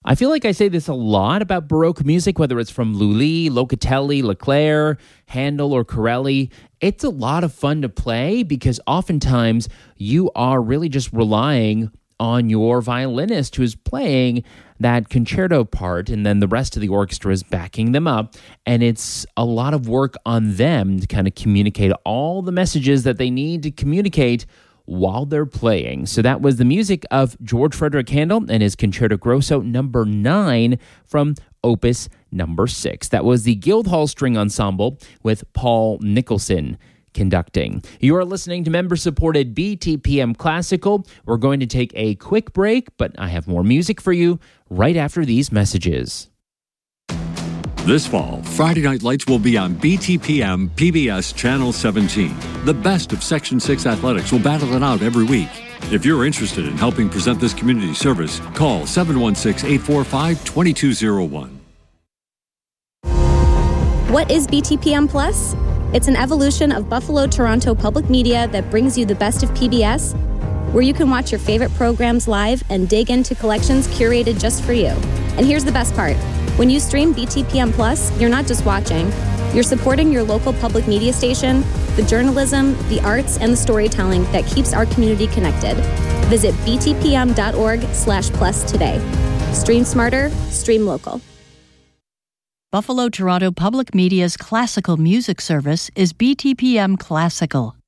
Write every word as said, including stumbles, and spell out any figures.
I feel like I say this a lot about Baroque music, whether it's from Lully, Locatelli, Leclerc, Handel, or Corelli. It's a lot of fun to play because oftentimes you are really just relying on your violinist who's playing that concerto part, and then the rest of the orchestra is backing them up. And it's a lot of work on them to kind of communicate all the messages that they need to communicate while they're playing. So that was the music of George Frederick Handel and his Concerto Grosso number nine from Opus number six. That was the Guildhall String Ensemble with Paul Nicholson conducting. You are listening to member-supported B T P M Classical. We're going to take a quick break, but I have more music for you right after these messages. This fall, Friday Night Lights will be on B T P M P B S Channel seventeen. The best of Section six athletics will battle it out every week. If you're interested in helping present this community service, call seven one six, eight four five, two two zero one. What is B T P M Plus? It's an evolution of Buffalo Toronto Public Media that brings you the best of P B S, where you can watch your favorite programs live and dig into collections curated just for you. And here's the best part. When you stream B T P M Plus, you're not just watching. You're supporting your local public media station, the journalism, the arts, and the storytelling that keeps our community connected. Visit btpm.org slash plus today. Stream smarter, stream local. Buffalo Toronto Public Media's classical music service is B T P M Classical.